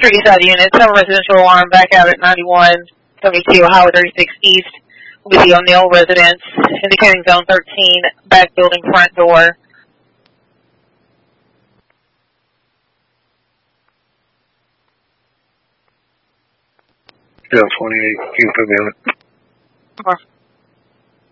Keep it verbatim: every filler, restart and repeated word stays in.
Central East Side unit, seven residential alarm back out at ninety-one seventy-two Highway thirty-six East. Will be the O'Neill residence, indicating zone thirteen, back building front door. Yeah, twenty-eight, you can put me on it. Okay.